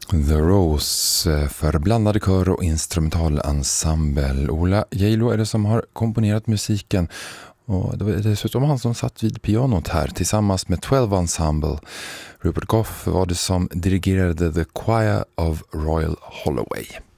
The Rose för blandade kör och instrumentalensemble. Ola Geilo är det som har komponerat musiken, och det var dessutom han som satt vid pianot här tillsammans med 12 Ensemble. Rupert Goff var det som dirigerade The Choir of Royal Holloway.